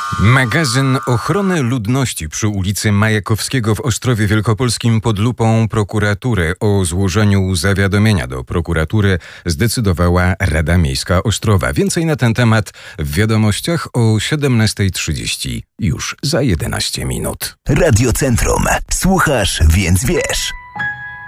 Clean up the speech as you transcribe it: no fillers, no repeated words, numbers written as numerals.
Magazyn Ochrony Ludności przy ulicy Majakowskiego w Ostrowie Wielkopolskim pod lupą prokuratury. O złożeniu zawiadomienia do prokuratury zdecydowała Rada Miejska Ostrowa. Więcej na ten temat w wiadomościach o 17:30, już za 11 minut. Radio Centrum. Słuchasz, więc wiesz.